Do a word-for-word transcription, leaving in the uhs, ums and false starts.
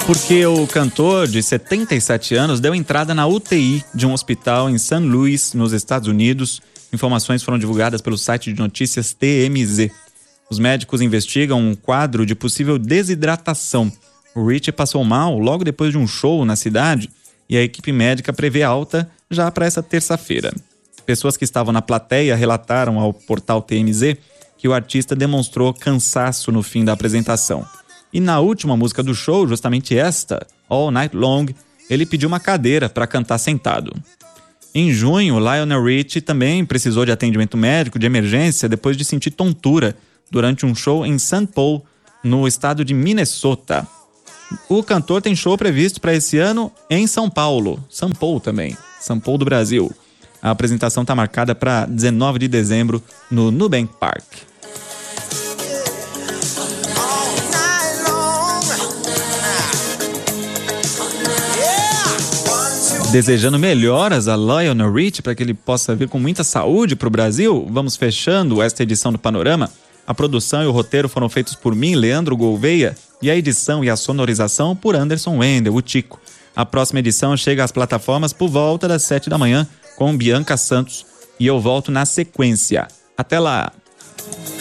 Porque o cantor de setenta e sete anos deu entrada na U T I de um hospital em Saint Louis, nos Estados Unidos. Informações foram divulgadas pelo site de notícias T M Z. Os médicos investigam um quadro de possível desidratação. O Rich passou mal logo depois de um show na cidade e a equipe médica prevê alta já para essa terça-feira. Pessoas que estavam na plateia relataram ao portal T M Z que o artista demonstrou cansaço no fim da apresentação. E na última música do show, justamente esta, All Night Long, ele pediu uma cadeira para cantar sentado. Em junho, Lionel Richie também precisou de atendimento médico de emergência depois de sentir tontura durante um show em Saint Paul, no estado de Minnesota. O cantor tem show previsto para esse ano em São Paulo, São Paulo também, São Paulo do Brasil. A apresentação está marcada para dezenove de dezembro no Nubank Park. Desejando melhoras a Lionel Richie para que ele possa vir com muita saúde para o Brasil, vamos fechando esta edição do Panorama. A produção e o roteiro foram feitos por mim, Leandro Gouveia, e a edição e a sonorização por Anderson Wendel, o Tico. A próxima edição chega às plataformas por volta das sete da manhã com Bianca Santos e eu volto na sequência. Até lá!